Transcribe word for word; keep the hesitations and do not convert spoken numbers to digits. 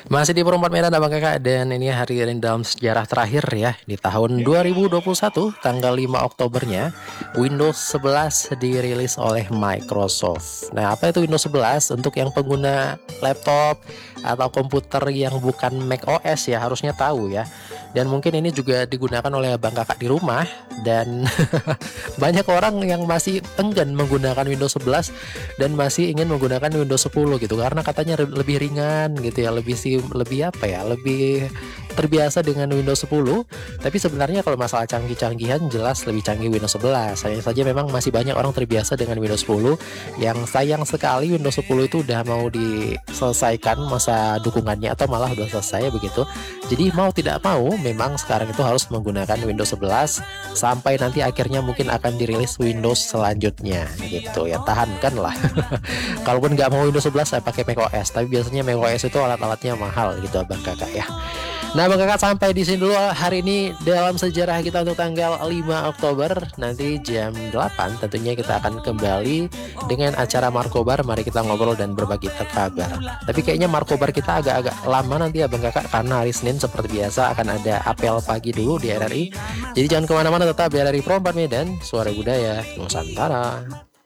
Masih di Perempat Medan Abang Kakak, dan ini hari ini dalam sejarah terakhir ya. Di tahun dua ribu dua puluh satu tanggal lima Oktobernya Windows sebelas dirilis oleh Microsoft. Nah, apa itu Windows sebelas? Untuk yang pengguna laptop atau komputer yang bukan Mac O S ya harusnya tahu ya. Dan mungkin ini juga digunakan oleh Abang Kakak di rumah, dan banyak orang yang masih enggan menggunakan Windows sebelas dan masih ingin menggunakan Windows sepuluh gitu, karena katanya lebih ringan gitu ya, lebih sih lebih apa ya, lebih terbiasa dengan Windows sepuluh. Tapi sebenarnya kalau masalah canggih-canggihan jelas lebih canggih Windows sebelas. Hanya saja memang masih banyak orang terbiasa dengan Windows sepuluh, yang sayang sekali Windows sepuluh itu udah mau diselesaikan masa dukungannya atau malah udah selesai begitu. Jadi mau tidak mau memang sekarang itu harus menggunakan Windows sebelas sampai nanti akhirnya mungkin akan dirilis Windows selanjutnya gitu ya. Tahankan lah. Kalaupun nggak mau Windows sebelas, saya pakai macOS. Tapi biasanya macOS itu alat-alatnya mahal gitu Abang Kakak ya. Nah Abang Kakak, sampai di sini dulu hari ini dalam sejarah kita untuk tanggal lima Oktober. Nanti jam delapan tentunya kita akan kembali dengan acara Markobar. Mari kita ngobrol dan berbagi kabar. Tapi kayaknya Markobar kita agak-agak lama nanti Abang Kakak, karena hari Senin seperti biasa akan ada apel pagi dulu di R R I. Jadi jangan kemana-mana, tetap di R R I Pro empat Medan, Suara Budaya Nusantara.